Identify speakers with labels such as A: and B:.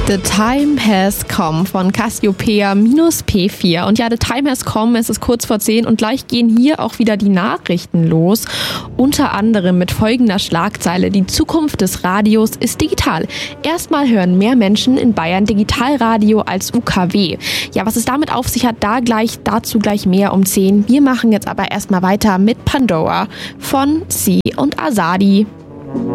A: The Time Has Come von Cassiopeia -P4. Und ja, The Time Has Come, es ist kurz vor 10 und gleich gehen hier auch wieder die Nachrichten los. Unter anderem mit folgender Schlagzeile: Die Zukunft des Radios ist digital. Erstmal hören mehr Menschen in Bayern Digitalradio als UKW. Ja, was es damit auf sich hat, dazu gleich mehr um 10. Wir machen jetzt aber erstmal weiter mit Pandora von Sie und Azadi.